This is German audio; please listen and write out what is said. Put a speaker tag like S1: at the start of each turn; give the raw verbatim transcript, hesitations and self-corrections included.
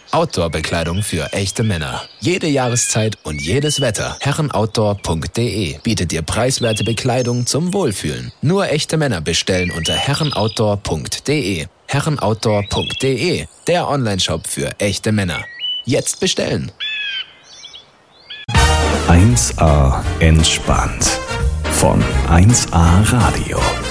S1: Outdoor-Bekleidung für echte Männer. Jede Jahreszeit und jedes Wetter. herrenoutdoor punkt de bietet dir preiswerte Bekleidung zum Wohlfühlen. Nur echte Männer bestellen unter herrenoutdoor punkt de. herrenoutdoor punkt de, der Onlineshop für echte Männer. Jetzt bestellen.
S2: eins A entspannt von eins A Radio.